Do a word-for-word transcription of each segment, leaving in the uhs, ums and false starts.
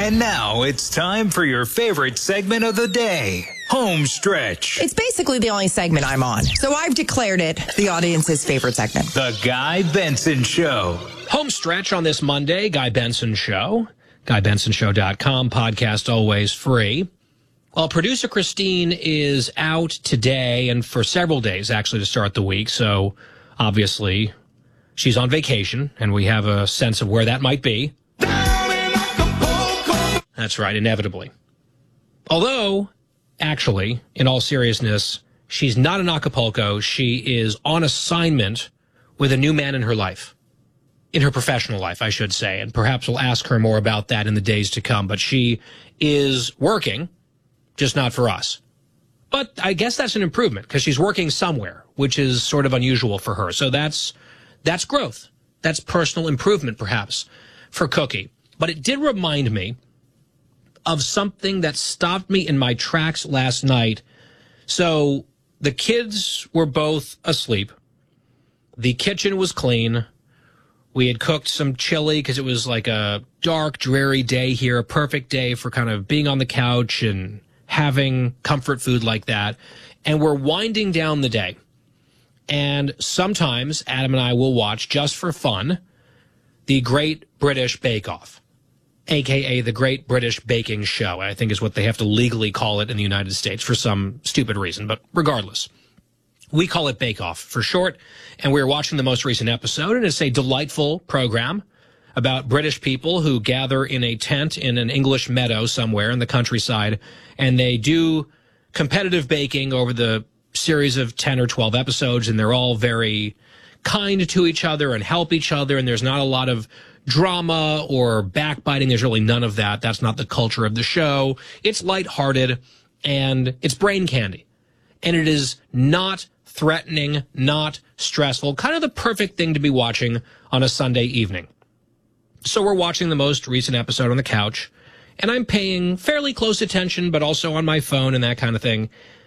And now it's time for your favorite segment of the day, Home Stretch. It's basically the only segment I'm on, so I've declared it the audience's favorite segment. The Guy Benson Show. Home Stretch on this Monday, Guy Benson Show. Guy Benson Show dot com, podcast always free. Well, producer Christine is out today and for several days, actually, to start the week. So, obviously, she's on vacation, and we have a sense of where that might be. That's right, inevitably. Although, actually, in all seriousness, she's not in Acapulco. She is on assignment with a new man in her life. In her professional life, I should say. And perhaps we'll ask her more about that in the days to come. But she is working, just not for us. But I guess that's an improvement because she's working somewhere, which is sort of unusual for her. So that's that's growth. That's personal improvement, perhaps, for Cookie. But it did remind me of something that stopped me in my tracks last night. So the kids were both asleep. The kitchen was clean. We had cooked some chili because it was like a dark, dreary day here, a perfect day for kind of being on the couch and having comfort food like that. And we're winding down the day. And sometimes Adam and I will watch, just for fun, the Great British Bake Off, a k a the Great British Baking Show, I think is what they have to legally call it in the United States for some stupid reason. But regardless, we call it Bake Off for short. And we were watching the most recent episode, and it's a delightful program about British people who gather in a tent in an English meadow somewhere in the countryside, and they do competitive baking over the series of ten or twelve episodes, and they're all very kind to each other and help each other, and there's not a lot of drama or backbiting. There's really none of that. That's not the culture of the show. It's lighthearted, and it's brain candy. And it is not threatening, not stressful, kind of the perfect thing to be watching on a Sunday evening. So we're watching the most recent episode on the couch, and I'm paying fairly close attention, but also on my phone and that kind of thing.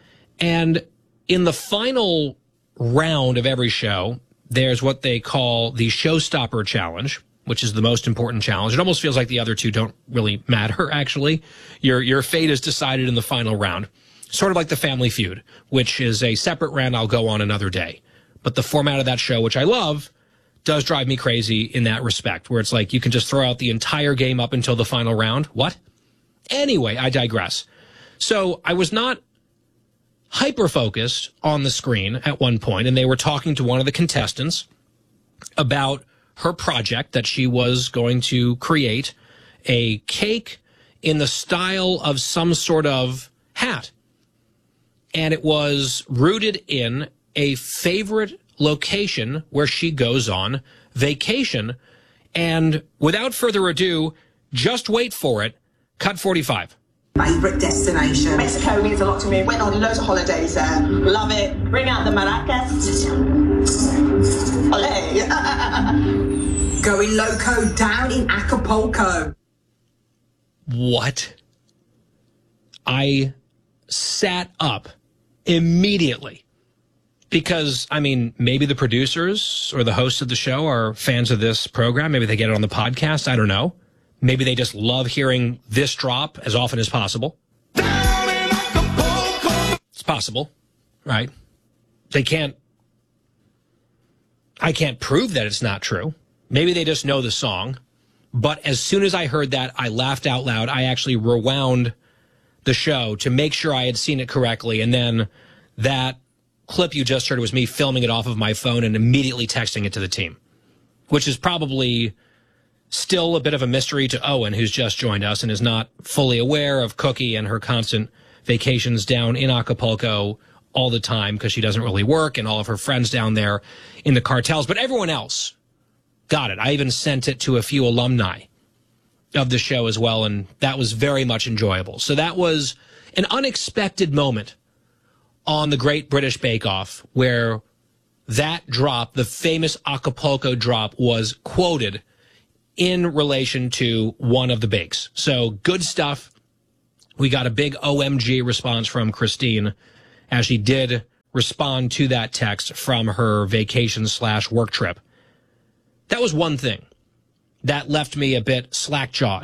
And in the final round of every show, there's what they call the Showstopper Challenge, which is the most important challenge. It almost feels like the other two don't really matter, actually. Your, your fate is decided in the final round. Sort of like the Family Feud, which is a separate round I'll go on another day. But the format of that show, which I love, does drive me crazy in that respect, where it's like you can just throw out the entire game up until the final round. What? Anyway, I digress. So I was not hyper-focused on the screen at one point, and they were talking to one of the contestants about her project that she was going to create, a cake in the style of some sort of hat. And it was rooted in a favorite location where she goes on vacation. And without further ado, just wait for it. Cut forty-five. Favorite destination. Mexico means a lot to me. Went on loads of holidays there. Love it. Bring out the maracas. Olé. Going loco down in Acapulco. What? I sat up immediately because, I mean, maybe the producers or the hosts of the show are fans of this program. Maybe they get it on the podcast. I don't know. Maybe they just love hearing this drop as often as possible. It's possible, right? They can't, I can't prove that it's not true. Maybe they just know the song. But as soon as I heard that, I laughed out loud. I actually rewound the show to make sure I had seen it correctly. And then that clip you just heard was me filming it off of my phone and immediately texting it to the team, which is probably still a bit of a mystery to Owen, who's just joined us and is not fully aware of Cookie and her constant vacations down in Acapulco all the time because she doesn't really work and all of her friends down there in the cartels. But everyone else got it. I even sent it to a few alumni of the show as well, and that was very much enjoyable. So that was an unexpected moment on the Great British Bake Off where that drop, the famous Acapulco drop, was quoted in relation to one of the bakes. So good stuff. We got a big O M G response from Christine as she did respond to that text from her vacation slash work trip. That was one thing that left me a bit slack-jawed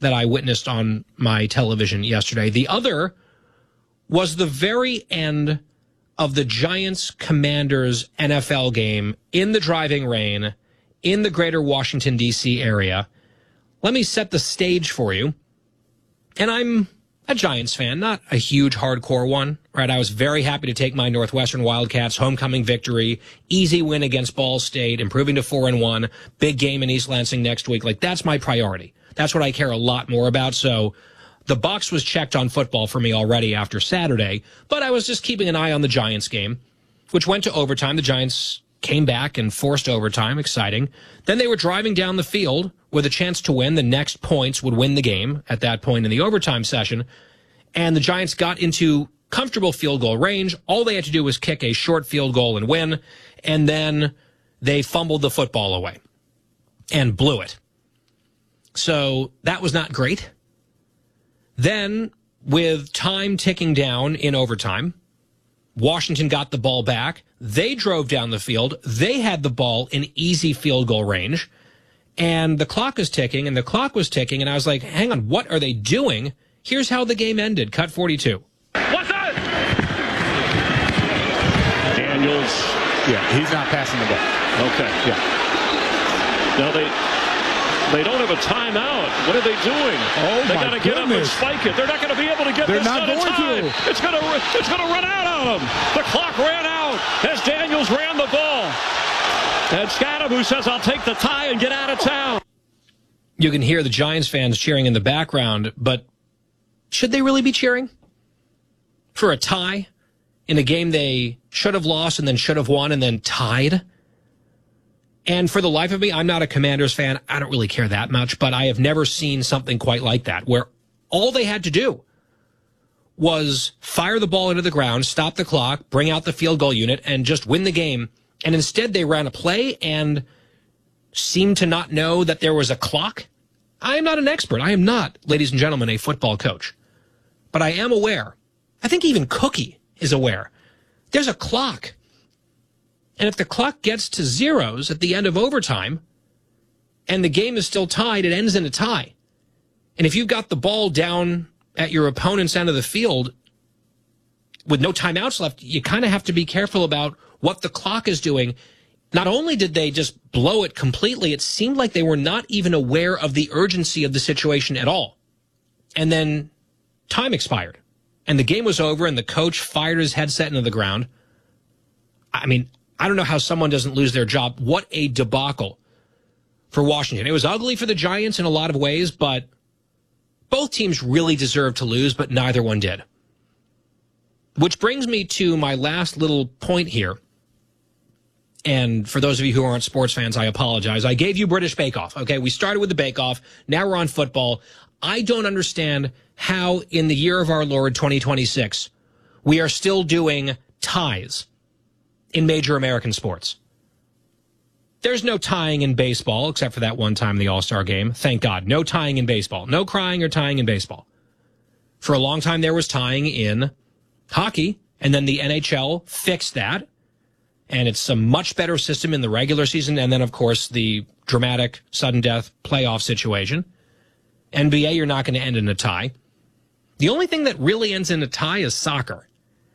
that I witnessed on my television yesterday. The other was the very end of the Giants-Commanders N F L game in the driving rain in the greater Washington, D C area. Let me set the stage for you. And I'm a Giants fan, not a huge hardcore one, right? I was very happy to take my Northwestern Wildcats homecoming victory, easy win against Ball State, improving to four and one, big game in East Lansing next week. Like, that's my priority. That's what I care a lot more about. So the box was checked on football for me already after Saturday, but I was just keeping an eye on the Giants game, which went to overtime. The Giants came back and forced overtime. Exciting. Then they were driving down the field with a chance to win. The next points would win the game at that point in the overtime session. And the Giants got into comfortable field goal range. All they had to do was kick a short field goal and win. And then they fumbled the football away and blew it. So that was not great. Then, with time ticking down in overtime, Washington got the ball back. They drove down the field. They had the ball in easy field goal range. And the clock was ticking, and the clock was ticking, and I was like, hang on, what are they doing? Here's how the game ended. Cut forty-two. What's that? Daniels. Yeah, he's not passing the ball. Okay. Yeah. Now they they don't have a timeout. What are they doing? Oh, they my got to get up and goodness. spike it. They're not going to be able to get They're this not done in going time. to. It's going to it's going to run out on them. The clock ran out as Daniels ran the ball. And Scadaboo says, I'll take the tie and get out of town. You can hear the Giants fans cheering in the background, but should they really be cheering for a tie in a game they should have lost and then should have won and then tied? And for the life of me, I'm not a Commanders fan. I don't really care that much, but I have never seen something quite like that, where all they had to do was fire the ball into the ground, stop the clock, bring out the field goal unit, and just win the game. And instead, they ran a play and seemed to not know that there was a clock. I am not an expert. I am not, ladies and gentlemen, a football coach. But I am aware. I think even Cookie is aware. There's a clock. And if the clock gets to zeros at the end of overtime and the game is still tied, it ends in a tie. And if you've got the ball down at your opponent's end of the field with no timeouts left, you kind of have to be careful about what the clock is doing. Not only did they just blow it completely, it seemed like they were not even aware of the urgency of the situation at all. And then time expired and the game was over and the coach fired his headset into the ground. I mean, I don't know how someone doesn't lose their job. What a debacle for Washington. It was ugly for the Giants in a lot of ways, but both teams really deserved to lose, but neither one did. Which brings me to my last little point here. And for those of you who aren't sports fans, I apologize. I gave you British Bake Off. Okay, we started with the Bake Off. Now we're on football. I don't understand how in the year of our Lord twenty twenty-six, we are still doing ties in major American sports. There's no tying in baseball, except for that one time in the All-Star game. Thank God. No tying in baseball. No crying or tying in baseball. For a long time, there was tying in hockey, and then the N H L fixed that. And it's a much better system in the regular season. And then, of course, the dramatic sudden death playoff situation. N B A, you're not going to end in a tie. The only thing that really ends in a tie is soccer.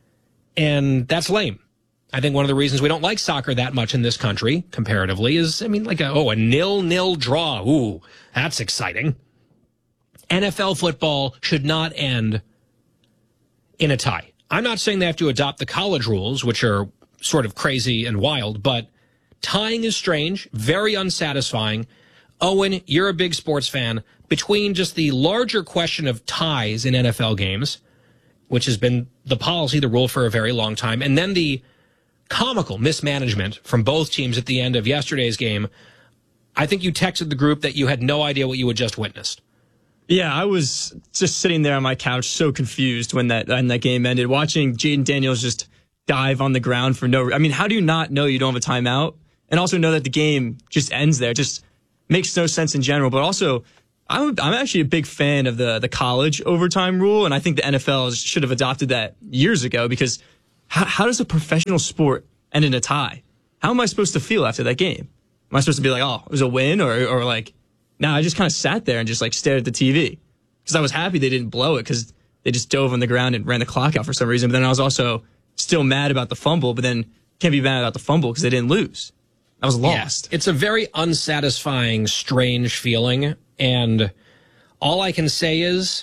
And that's lame. I think one of the reasons we don't like soccer that much in this country, comparatively, is, I mean, like, a, oh, a nil-nil draw. Ooh, that's exciting. N F L football should not end in a tie. I'm not saying they have to adopt the college rules, which are sort of crazy and wild, but tying is strange, very unsatisfying. Owen, you're a big sports fan. Between just the larger question of ties in N F L games, which has been the policy, the rule for a very long time, and then the comical mismanagement from both teams at the end of yesterday's game, I think you texted the group that you had no idea what you had just witnessed. Yeah, I was just sitting there on my couch so confused when that when that game ended, watching Jaden Daniels just dive on the ground for no... I mean, how do you not know you don't have a timeout? And also know that the game just ends there. It just makes no sense in general. But also, I'm, I'm actually a big fan of the, the college overtime rule, and I think the N F L should have adopted that years ago, because how, how does a professional sport end in a tie? How am I supposed to feel after that game? Am I supposed to be like, oh, it was a win? Or, or like, Now I just kind of sat there and just like stared at the T V because I was happy they didn't blow it because they just dove on the ground and ran the clock out for some reason. But then I was also still mad about the fumble, but then can't be mad about the fumble because they didn't lose. I was lost. Yeah, it's a very unsatisfying, strange feeling. And all I can say is,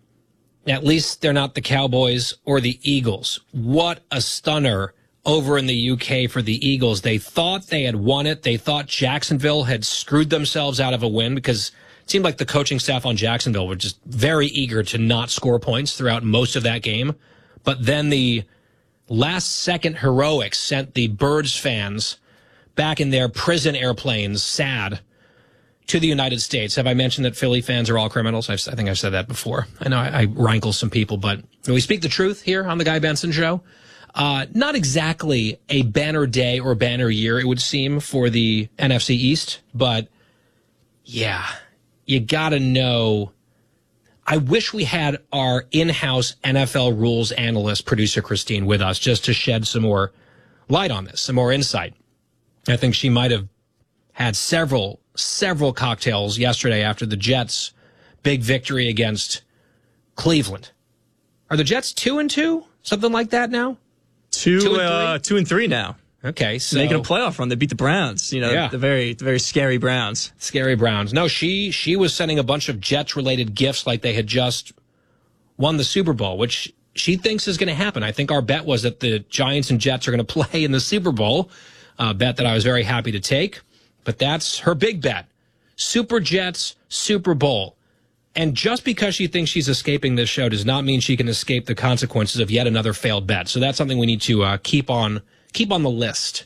at least they're not the Cowboys or the Eagles. What a stunner over in the U K for the Eagles. They thought they had won it. They thought Jacksonville had screwed themselves out of a win because it seemed like the coaching staff on Jacksonville were just very eager to not score points throughout most of that game. But then the last-second heroics sent the Birds fans back in their prison airplanes, sad, to the United States. Have I mentioned that Philly fans are all criminals? I've, I think I've said that before. I know I, I rankle some people, but we speak the truth here on the Guy Benson Show. Uh, not exactly a banner day or banner year, it would seem, for the N F C East, but yeah, you gotta know. I wish we had our in-house N F L rules analyst, producer Christine, with us just to shed some more light on this, some more insight. I think she might have had several, several cocktails yesterday after the Jets' big victory against Cleveland. Are the Jets two and two? Something like that now? Two, two, and, uh, three? two and three now. Okay, so making a playoff run. They beat the Browns. You know, yeah. the very, the very scary Browns. Scary Browns. No, she she was sending a bunch of Jets-related gifts like they had just won the Super Bowl, which she thinks is going to happen. I think our bet was that the Giants and Jets are going to play in the Super Bowl. A bet that I was very happy to take. But that's her big bet. Super Jets, Super Bowl. And just because she thinks she's escaping this show does not mean she can escape the consequences of yet another failed bet. So that's something we need to uh, keep on keep on the list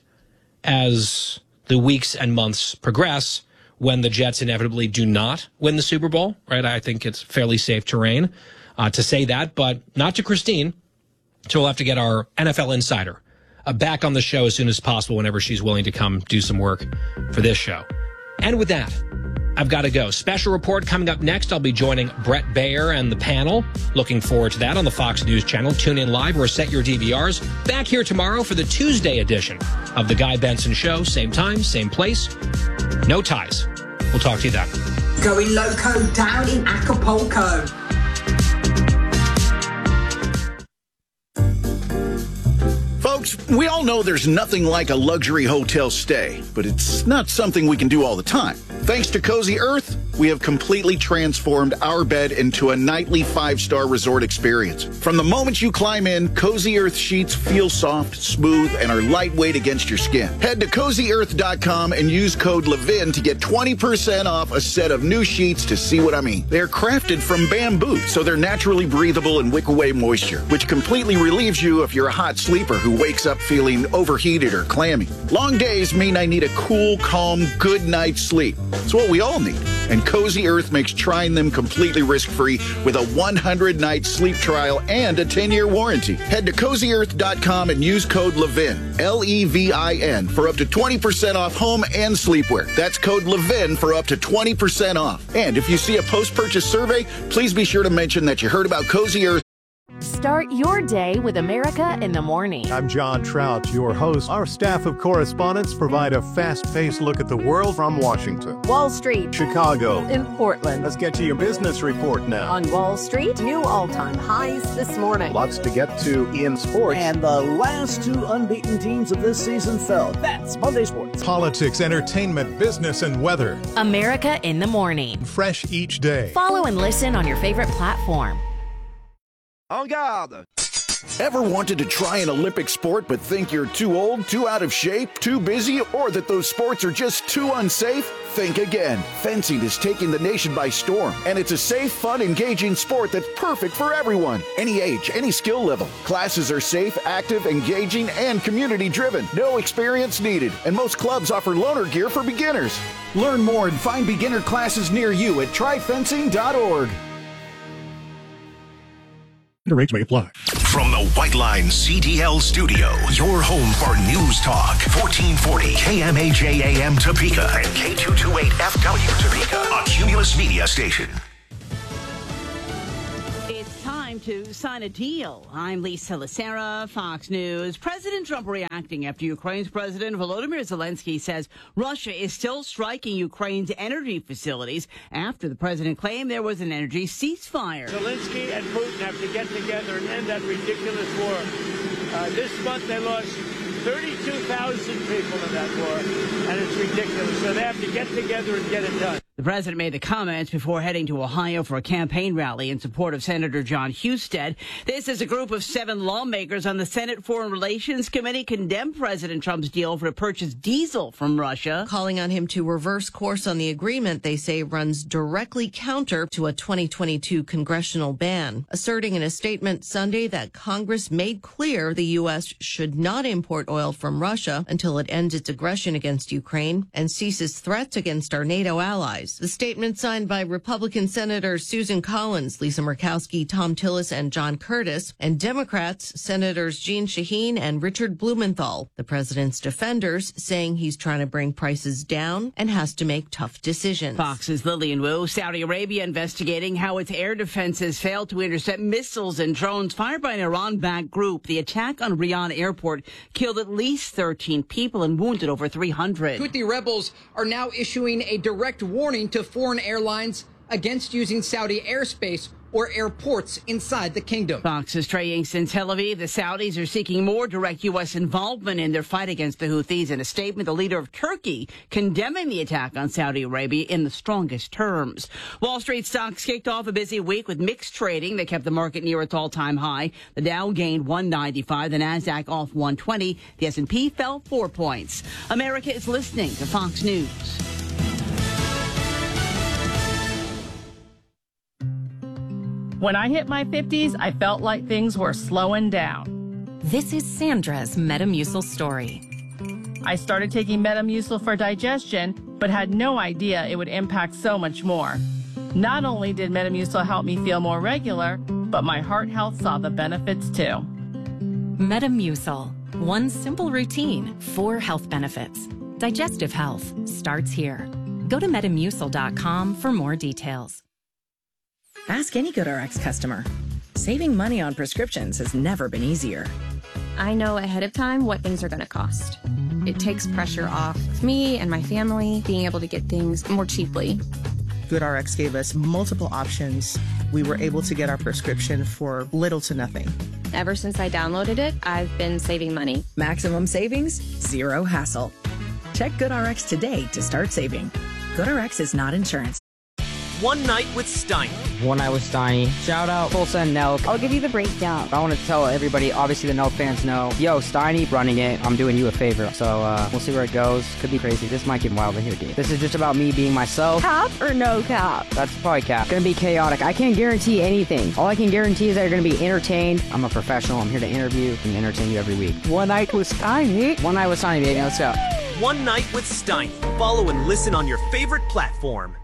as the weeks and months progress when the Jets inevitably do not win the Super Bowl, right? I think it's fairly safe terrain uh, to say that, but not to Christine. So we'll have to get our N F L insider uh, back on the show as soon as possible whenever she's willing to come do some work for this show. And with that, I've got to go. Special report coming up next. I'll be joining Brett Baer and the panel. Looking forward to that on the Fox News channel. Tune in live or set your D V Rs. Back here tomorrow for the Tuesday edition of The Guy Benson Show. Same time, same place. No ties. We'll talk to you then. Going loco down in Acapulco. Folks, we all know there's nothing like a luxury hotel stay, but it's not something we can do all the time. Thanks to Cozy Earth, we have completely transformed our bed into a nightly five-star resort experience. From the moment you climb in, Cozy Earth sheets feel soft, smooth, and are lightweight against your skin. Head to cozy earth dot com and use code LEVIN to get twenty percent off a set of new sheets to see what I mean. They're crafted from bamboo, so they're naturally breathable and wick away moisture, which completely relieves you if you're a hot sleeper who wakes up feeling overheated or clammy. Long days mean I need a cool, calm, good night's sleep. It's what we all need. And Cozy Earth makes trying them completely risk-free with a one hundred night sleep trial and a ten year warranty. Head to cozy earth dot com and use code LEVIN, L E V I N, for up to twenty percent off home and sleepwear. That's code LEVIN for up to twenty percent off. And if you see a post-purchase survey, please be sure to mention that you heard about Cozy Earth. Start your day with America in the Morning. I'm John Trout, your host. Our staff of correspondents provide a fast-paced look at the world from Washington, Wall Street, Chicago, and Portland. Let's get to your business report now. On Wall Street, new all-time highs this morning. Lots to get to in sports. And the last two unbeaten teams of this season fell. That's Monday Sports. Politics, entertainment, business, and weather. America in the Morning. Fresh each day. Follow and listen on your favorite platform. En garde! Ever wanted to try an Olympic sport but think you're too old, too out of shape, too busy, or that those sports are just too unsafe? Think again. Fencing is taking the nation by storm, and it's a safe, fun, engaging sport that's perfect for everyone. Any age, any skill level. Classes are safe, active, engaging, and community-driven. No experience needed, and most clubs offer loaner gear for beginners. Learn more and find beginner classes near you at try fencing dot org. Rates may apply. From the White Line C D L studio, your home for News Talk, fourteen forty K M A J A M Topeka and K two twenty-eight F W Topeka, a Cumulus Media station. It's time to Sign a Deal. I'm Lisa Lacera, Fox News. President Trump reacting after Ukraine's President Volodymyr Zelensky says Russia is still striking Ukraine's energy facilities after the president claimed there was an energy ceasefire. Zelensky and Putin have to get together and end that ridiculous war. Uh, this month they lost thirty-two thousand people in that war, and it's ridiculous. So they have to get together and get it done. The president made the comments before heading to Ohio for a campaign rally in support of Senator John Husted. This is a group of seven lawmakers on the Senate Foreign Relations Committee condemned President Trump's deal for to purchase diesel from Russia. Calling on him to reverse course on the agreement they say runs directly counter to a twenty twenty-two congressional ban, asserting in a statement Sunday that Congress made clear the U S should not import oil from Russia until it ends its aggression against Ukraine and ceases threats against our NATO allies. The statement signed by Republican Senators Susan Collins, Lisa Murkowski, Tom Tillis, and John Curtis, and Democrats Senators Jeanne Shaheen and Richard Blumenthal. The president's defenders saying he's trying to bring prices down and has to make tough decisions. Fox's Lillian Wu. Saudi Arabia investigating how its air defenses failed to intercept missiles and drones fired by an Iran-backed group. The attack on Riyadh airport killed at least thirteen people and wounded over three hundred. Houthi rebels are now issuing a direct warning to foreign airlines against using Saudi airspace or airports inside the kingdom. Fox's Trey Inks in Tel Aviv. The Saudis are seeking more direct U S involvement in their fight against the Houthis. In a statement, the leader of Turkey condemning the attack on Saudi Arabia in the strongest terms. Wall Street stocks kicked off a busy week with mixed trading that kept the market near its all-time high. The Dow gained one ninety-five, the Nasdaq off one twenty. The S and P fell four points. America is listening to Fox News. When I hit my fifties, I felt like things were slowing down. This is Sandra's Metamucil story. I started taking Metamucil for digestion, but had no idea it would impact so much more. Not only did Metamucil help me feel more regular, but my heart health saw the benefits too. Metamucil. One simple routine, four health benefits. Digestive health starts here. Go to metamucil dot com for more details. Ask any GoodRx customer. Saving money on prescriptions has never been easier. I know ahead of time what things are going to cost. It takes pressure off me and my family being able to get things more cheaply. GoodRx gave us multiple options. We were able to get our prescription for little to nothing. Ever since I downloaded it, I've been saving money. Maximum savings, zero hassle. Check GoodRx today to start saving. GoodRx is not insurance. One Night with Steiny. One Night with Steiny. Shout out Full Send Nelk. I'll give you the breakdown. I want to tell everybody, obviously the Nelk fans know, yo, Steiny running it. I'm doing you a favor. So uh, we'll see where it goes. Could be crazy. This might get wild in here, dude. This is just about me being myself. Cap or no cap? That's probably cap. It's going to be chaotic. I can't guarantee anything. All I can guarantee is that you're going to be entertained. I'm a professional. I'm here to interview and entertain you every week. One Night with Steiny. One Night with Steiny, baby. Let's go. One Night with Steiny. Follow and listen on your favorite platform.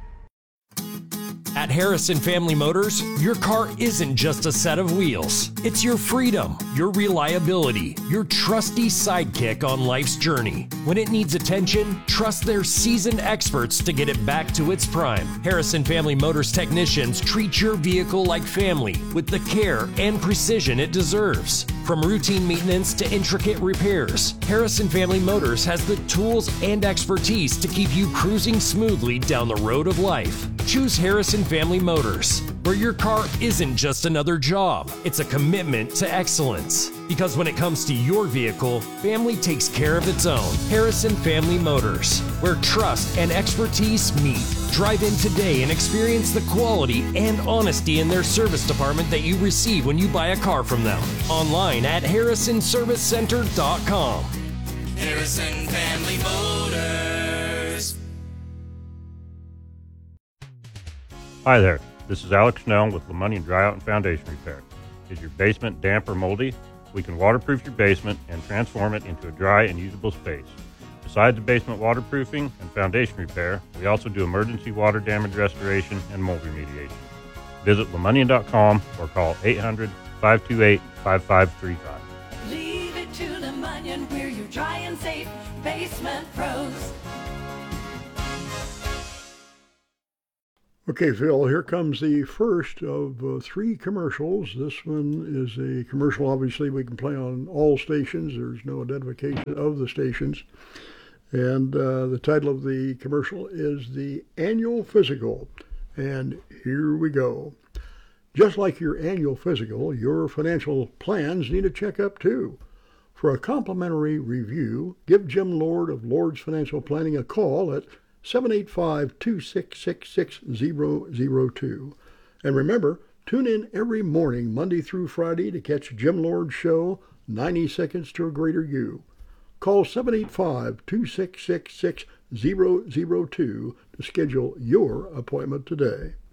At Harrison Family Motors, your car isn't just a set of wheels. It's your freedom, your reliability, your trusty sidekick on life's journey. When it needs attention, trust their seasoned experts to get it back to its prime. Harrison Family Motors technicians treat your vehicle like family with the care and precision it deserves. From routine maintenance to intricate repairs, Harrison Family Motors has the tools and expertise to keep you cruising smoothly down the road of life. Choose Harrison Family Motors, where your car isn't just another job, it's a commitment to excellence. Because when it comes to your vehicle, family takes care of its own. Harrison Family Motors, where trust and expertise meet. Drive in today and experience the quality and honesty in their service department that you receive when you buy a car from them. Online at harrison service center dot com. Harrison Family Motors. Hi there, this is Alex Snell with LeMoney Dry Out and Foundation Repair. Is your basement damp or moldy? We can waterproof your basement and transform it into a dry and usable space. Besides the basement waterproofing and foundation repair, we also do emergency water damage restoration and mold remediation. Visit lemonnian dot com or call eight hundred, five two eight, five five three five. Leave it to LeMonnian, we're your dry and safe basement pros. Okay, Phil, here comes the first of uh, three commercials. This one is a commercial, obviously, we can play on all stations. There's no identification of the stations. And uh, the title of the commercial is The Annual Physical. And here we go. Just like your annual physical, your financial plans need a checkup too. For a complimentary review, give Jim Lord of Lord's Financial Planning a call at seven eight five, two six six, six zero zero two. And remember, tune in every morning, Monday through Friday, to catch Jim Lord's show, ninety seconds to a Greater You. Call seven eight five, two six six, six zero zero two to schedule your appointment today.